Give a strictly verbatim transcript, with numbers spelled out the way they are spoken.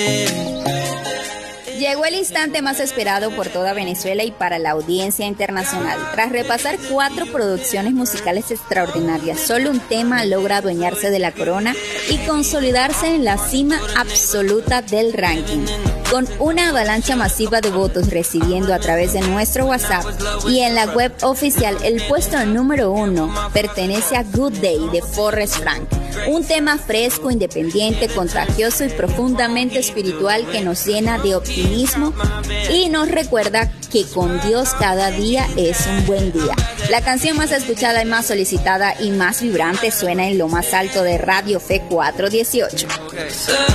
Llegó el instante más esperado por toda Venezuela y para la audiencia internacional. Tras repasar cuatro producciones musicales extraordinarias, solo un tema logra adueñarse de la corona y consolidarse en la cima absoluta del ranking. Con una avalancha masiva de votos recibiendo a través de nuestro WhatsApp y en la web oficial, el puesto número uno pertenece a Good Day de Forrest Frank. Un tema fresco, independiente, contagioso y profundamente espiritual que nos llena de optimismo y nos recuerda que con Dios cada día es un buen día. La canción más escuchada y más solicitada y más vibrante suena en lo más alto de Radio Fe cuatrocientos dieciocho.